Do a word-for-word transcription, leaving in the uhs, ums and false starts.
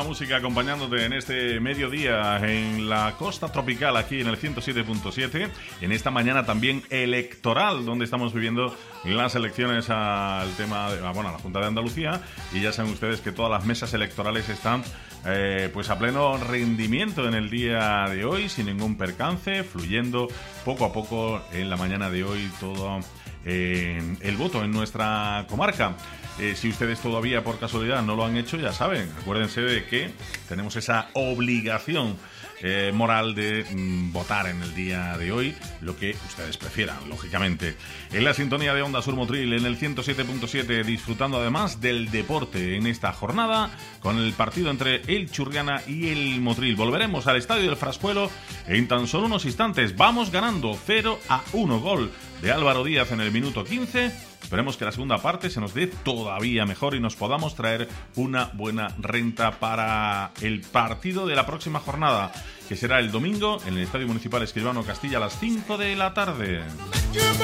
música acompañándote en este mediodía en la costa tropical, aquí en el ciento siete punto siete, en esta mañana también electoral, donde estamos viviendo las elecciones al tema, de, bueno, a la Junta de Andalucía, y ya saben ustedes que todas las mesas electorales están eh, pues a pleno rendimiento en el día de hoy, sin ningún percance, fluyendo poco a poco en la mañana de hoy todo eh, el voto en nuestra comarca. Eh, si ustedes todavía por casualidad no lo han hecho, ya saben, acuérdense de que tenemos esa obligación eh, moral de mm, votar en el día de hoy lo que ustedes prefieran, lógicamente. En la sintonía de Onda Sur Motril, en el ciento siete punto siete, disfrutando además del deporte en esta jornada, con el partido entre el Churriana y el Motril. Volveremos al Estadio del Frascuelo en tan solo unos instantes. Vamos ganando cero a uno, gol de Álvaro Díaz en el minuto quince. Esperemos que la segunda parte se nos dé todavía mejor y nos podamos traer una buena renta para el partido de la próxima jornada, que será el domingo en el Estadio Municipal Escribano Castilla a las cinco de la tarde.